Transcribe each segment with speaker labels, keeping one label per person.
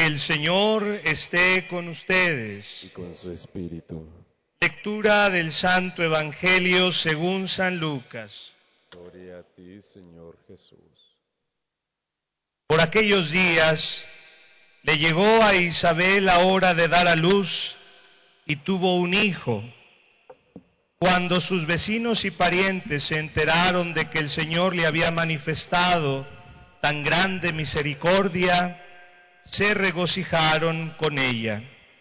Speaker 1: El Señor esté con ustedes.
Speaker 2: Y con su espíritu.
Speaker 1: Lectura del Santo Evangelio según San Lucas.
Speaker 2: Gloria a ti, Señor Jesús.
Speaker 1: Por aquellos días le llegó a Isabel la hora de dar a luz y tuvo un hijo. Cuando sus vecinos y parientes se enteraron de que el Señor le había manifestado tan grande misericordia, se regocijaron con ella.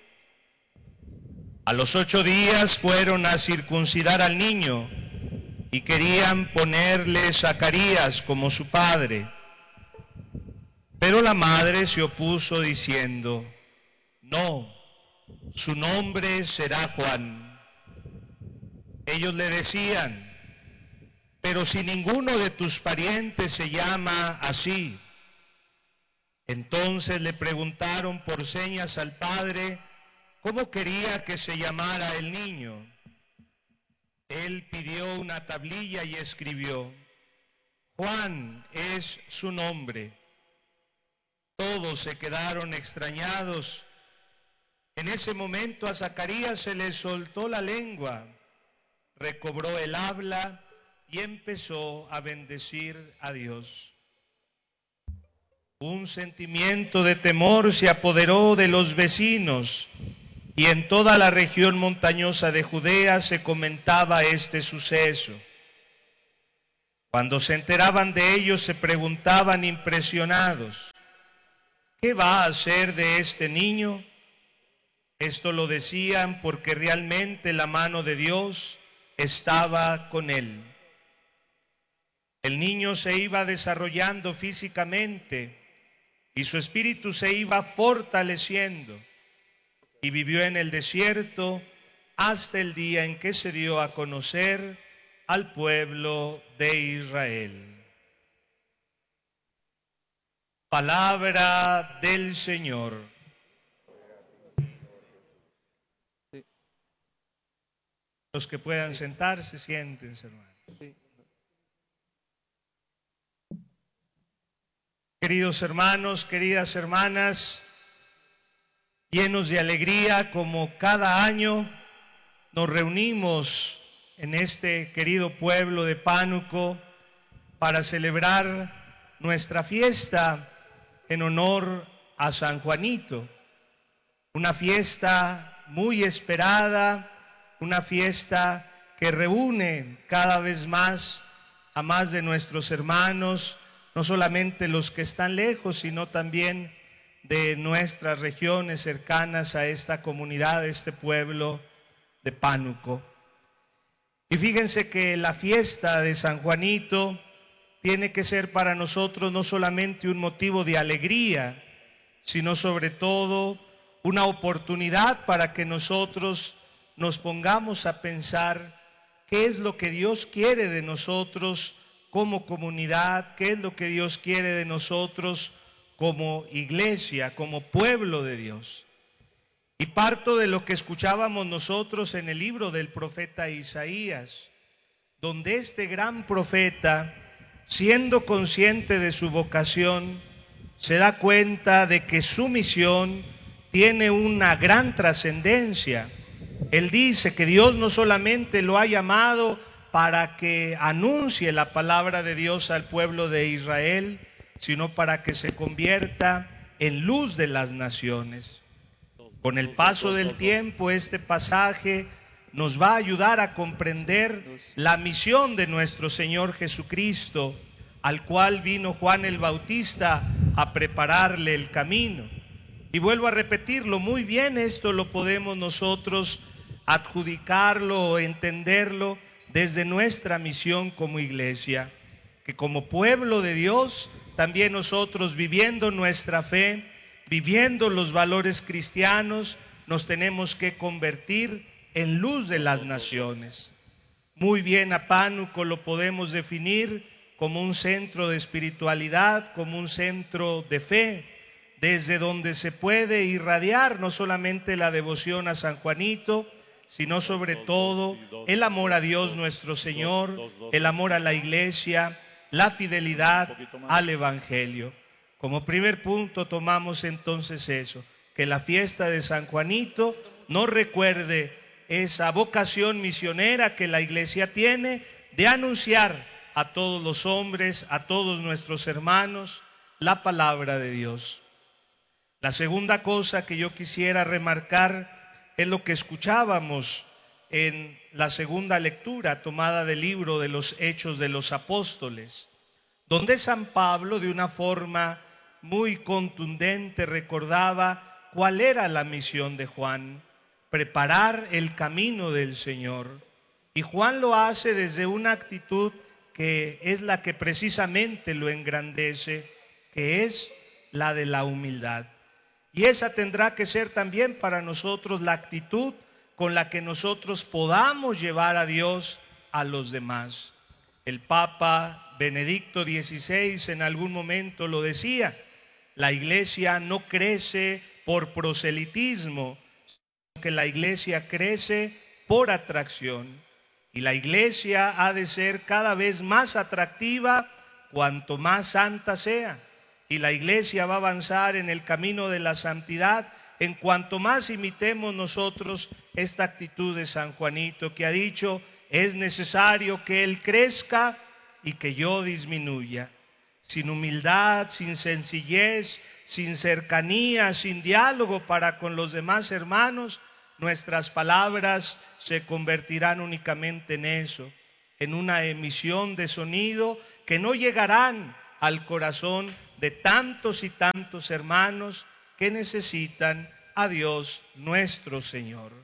Speaker 1: A los 8 días fueron a circuncidar al niño y querían ponerle Zacarías como su padre. Pero la madre se opuso diciendo: no, su nombre será Juan. Ellos le decían: pero si ninguno de tus parientes se llama así. Entonces le preguntaron por señas al padre cómo quería que se llamara el niño. Él pidió una tablilla y escribió: Juan es su nombre. Todos se quedaron extrañados. En ese momento a Zacarías se le soltó la lengua, recobró el habla y empezó a bendecir a Dios. Un sentimiento de temor se apoderó de los vecinos y en toda la región montañosa de Judea se comentaba este suceso. Cuando se enteraban de ello se preguntaban impresionados: ¿qué va a hacer de este niño? Esto lo decían porque realmente la mano de Dios estaba con él. El niño se iba desarrollando físicamente y su espíritu se iba fortaleciendo y vivió en el desierto hasta el día en que se dio a conocer al pueblo de Israel. Palabra del Señor. Los que puedan sentarse, siéntense, hermanos. Queridos hermanos, queridas hermanas, llenos de alegría, como cada año nos reunimos en este querido pueblo de Pánuco para celebrar nuestra fiesta en honor a San Juanito, una fiesta muy esperada, una fiesta que reúne cada vez más a más de nuestros hermanos, no solamente los que están lejos, sino también de nuestras regiones cercanas a esta comunidad, a este pueblo de Pánuco. Y fíjense que la fiesta de San Juanito tiene que ser para nosotros no solamente un motivo de alegría, sino sobre todo una oportunidad para que nosotros nos pongamos a pensar qué es lo que Dios quiere de nosotros como comunidad, qué es lo que Dios quiere de nosotros como iglesia, como pueblo de Dios. Y parto de lo que escuchábamos nosotros en el libro del profeta Isaías, donde este gran profeta, siendo consciente de su vocación, se da cuenta de que su misión tiene una gran trascendencia. Él dice que Dios no solamente lo ha llamado para que anuncie la palabra de Dios al pueblo de Israel, sino para que se convierta en luz de las naciones. Con el paso del tiempo, este pasaje nos va a ayudar a comprender la misión de nuestro Señor Jesucristo, al cual vino Juan el Bautista a prepararle el camino. Y vuelvo a repetirlo, muy bien esto lo podemos nosotros adjudicarlo o entenderlo desde nuestra misión como iglesia, que como pueblo de Dios, también nosotros viviendo nuestra fe, viviendo los valores cristianos, nos tenemos que convertir en luz de las naciones. Muy bien, a Pánuco lo podemos definir como un centro de espiritualidad, como un centro de fe, desde donde se puede irradiar no solamente la devoción a San Juanito, sino sobre todo el amor a Dios nuestro Señor, el amor a la iglesia, la fidelidad al Evangelio. Como primer punto tomamos entonces eso, que la fiesta de San Juanito nos recuerde esa vocación misionera que la Iglesia tiene de anunciar a todos los hombres, a todos nuestros hermanos, la palabra de Dios. La segunda cosa que yo quisiera remarcar es lo que escuchábamos en la segunda lectura tomada del libro de los Hechos de los Apóstoles, donde San Pablo de una forma muy contundente recordaba cuál era la misión de Juan: preparar el camino del Señor. Y Juan lo hace desde una actitud que es la que precisamente lo engrandece, que es la de la humildad. Y esa tendrá que ser también para nosotros la actitud con la que nosotros podamos llevar a Dios a los demás. El Papa Benedicto XVI en algún momento lo decía: la Iglesia no crece por proselitismo, sino que la Iglesia crece por atracción. Y la Iglesia ha de ser cada vez más atractiva cuanto más santa sea. Y la Iglesia va a avanzar en el camino de la santidad en cuanto más imitemos nosotros esta actitud de San Juanito, que ha dicho: es necesario que Él crezca y que yo disminuya. Sin humildad, sin sencillez, sin cercanía, sin diálogo para con los demás hermanos, nuestras palabras se convertirán únicamente en eso, en una emisión de sonido que no llegarán al corazón de tantos y tantos hermanos que necesitan a Dios nuestro Señor.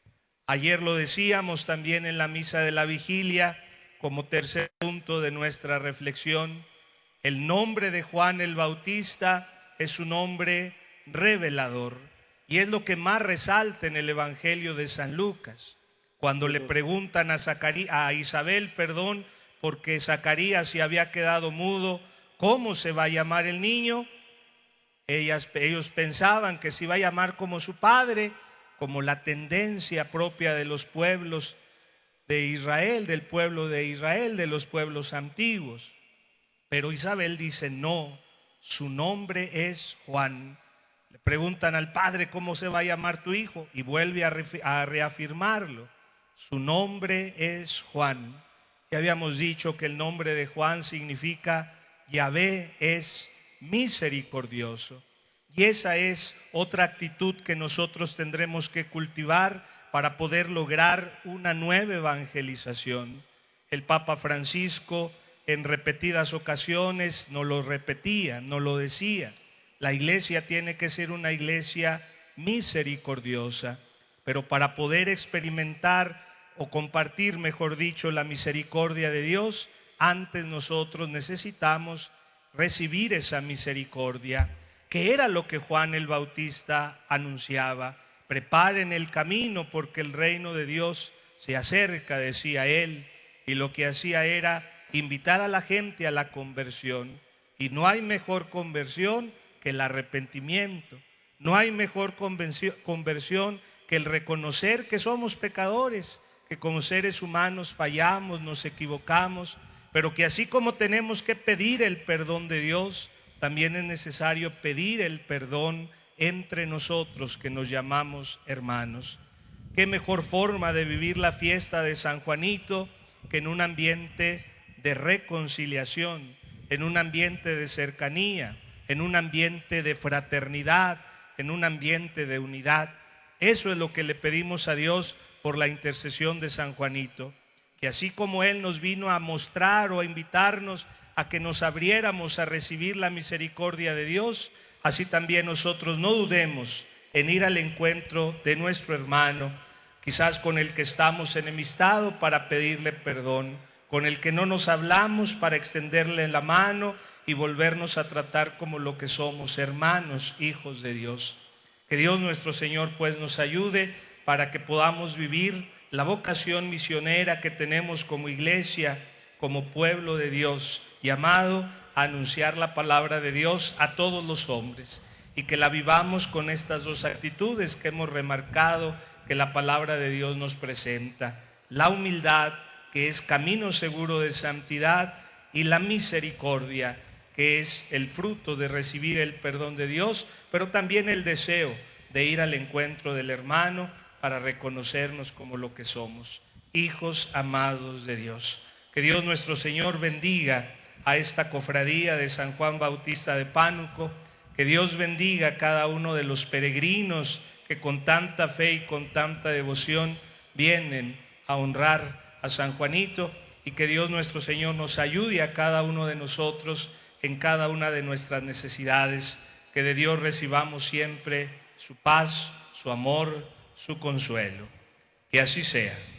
Speaker 1: Ayer lo decíamos también en la misa de la vigilia, como tercer punto de nuestra reflexión: el nombre de Juan el Bautista es un nombre revelador, y es lo que más resalta en el Evangelio de San Lucas. Cuando le preguntan a Isabel, porque Zacarías se había quedado mudo, ¿cómo se va a llamar el niño? Ellos pensaban que se iba a llamar como su padre, como la tendencia propia de los pueblos de Israel, del pueblo de Israel, de los pueblos antiguos. Pero Isabel dice: no, su nombre es Juan. Le preguntan al padre: ¿cómo se va a llamar tu hijo? Y vuelve a reafirmarlo: su nombre es Juan. Ya habíamos dicho que el nombre de Juan significa Yahvé es misericordioso. Y esa es otra actitud que nosotros tendremos que cultivar para poder lograr una nueva evangelización. El Papa Francisco en repetidas ocasiones nos lo repetía, nos lo decía: la Iglesia tiene que ser una Iglesia misericordiosa. Pero para poder experimentar o compartir, mejor dicho, la misericordia de Dios, antes nosotros necesitamos recibir esa misericordia, que era lo que Juan el Bautista anunciaba: preparen el camino porque el reino de Dios se acerca, decía él. Y lo que hacía era invitar a la gente a la conversión. Y no hay mejor conversión que el arrepentimiento. No hay mejor conversión que el reconocer que somos pecadores, que como seres humanos fallamos, nos equivocamos, pero que así como tenemos que pedir el perdón de Dios, también es necesario pedir el perdón entre nosotros que nos llamamos hermanos. Qué mejor forma de vivir la fiesta de San Juanito que en un ambiente de reconciliación, en un ambiente de cercanía, en un ambiente de fraternidad, en un ambiente de unidad. Eso es lo que le pedimos a Dios por la intercesión de San Juanito, que así como Él nos vino a mostrar o a invitarnos a que nos abriéramos a recibir la misericordia de Dios, así también nosotros no dudemos en ir al encuentro de nuestro hermano, quizás con el que estamos enemistados, para pedirle perdón, con el que no nos hablamos, para extenderle la mano y volvernos a tratar como lo que somos, hermanos, hijos de Dios. Que Dios nuestro Señor pues nos ayude para que podamos vivir la vocación misionera que tenemos como iglesia, como pueblo de Dios, llamado a anunciar la palabra de Dios a todos los hombres, y que la vivamos con estas dos actitudes que hemos remarcado que la palabra de Dios nos presenta: la humildad, que es camino seguro de santidad, y la misericordia, que es el fruto de recibir el perdón de Dios, pero también el deseo de ir al encuentro del hermano para reconocernos como lo que somos, hijos amados de Dios. Que Dios nuestro Señor bendiga a esta cofradía de San Juan Bautista de Pánuco, que Dios bendiga a cada uno de los peregrinos que con tanta fe y con tanta devoción vienen a honrar a San Juanito, y que Dios nuestro Señor nos ayude a cada uno de nosotros en cada una de nuestras necesidades, que de Dios recibamos siempre su paz, su amor, su consuelo. Que así sea.